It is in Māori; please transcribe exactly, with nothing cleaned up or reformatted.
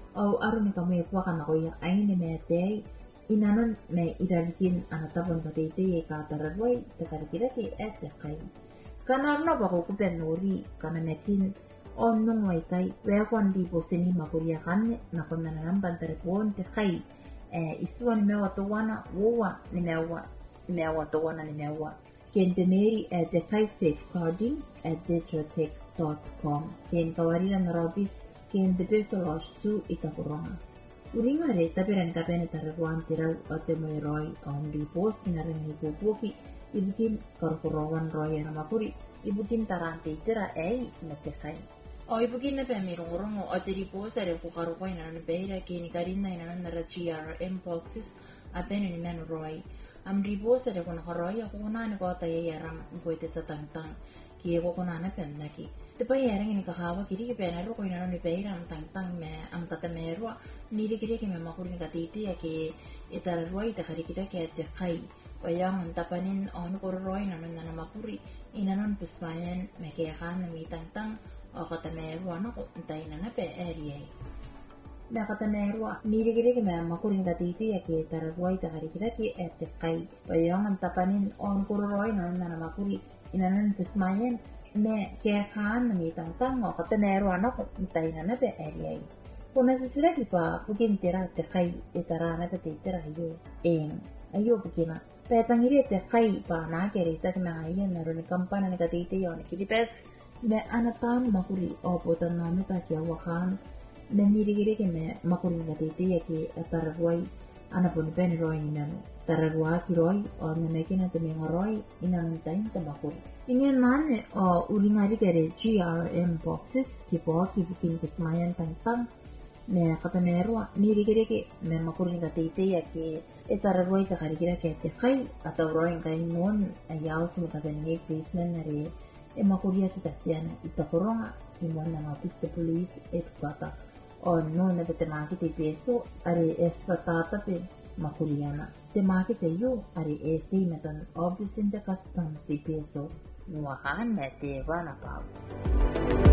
au aruni kamu e puaka na koia aine me tei inanon me irarikin anatabon patete e ka tararwai te karikiraki e te kai. Kana arna bako kupen nori kana metin onnong waikai weakwan di posini makuria kane na komena namban tarepon te kai e isua ni mewa towana wowa ni mewa ni mewa towana ni mewa kente meri e te kai safeguarding at digitech dot com ken kawarira na robis ken te peso rosh tu itakuronga. Uringa re tapiran kapene tararuan tirau o te moiroi on di pos sinarangi pupuki ibukin korkorowan roya na makuri ibukin tarante itira ei na te kai. O ibukin na pemirungurongo o te ripos are kukaruko ina na beira kini karinda ina na G R M boxes apene ni menu roi. Am ripos are kuna karoi ako kuna ni kota ye yaram mpoite sa tangtang ki e kuna na pendaki. Te pai yarang ini kakawa kiri ki pena ro ko ina ni beira am tangtang me am tata merua ni ri kiri ki me makuri ni katiti ya ki itara roi ta kari kira ki te kai. Wayang tapanin on koroi na na makuri ina non puspayan me ke kan na mi tangtang o kata merua no ko ntai na na pe area. Na kata merua ni ri kiri ki me makuri ni katiti ya ki itara roi ta kari kira ki te kai. Wayang tapanin on koroi na na makuri ina non puspayan me ke kan na mi tangtang o kata merua no ko ntai na na pe area. Kung nasisira ki pa pukin tira te kai itara na pe te tira hiyo eng ayo pukina. Petangiri te kai pa na kere ta te mga iyan na rin kampana ni katiti yon kiripes me anatan makuri o potan na me ta ki awakan me nirigiri ki me makuri ni katiti ya ki tararuay anapun pen roi ni nanu tararua ki roi o na me kina te mga roi inanuntain te makuri. Ingin nane o uringari kere G R M boxes ki po ki bukin kusmayan tangtang me kata merua nirigiri ki me makuri ni katiti ya ki e tararwai ta karikira ke te kai atau roi kai non ayau si kata ni policeman nari e makuria kita tiana ita koronga imon na notice the police e kata o no na te maki te peso are espatata pe makuriana te maki te yo are e te metan obvious in the customs peso nuahan me te wana paus.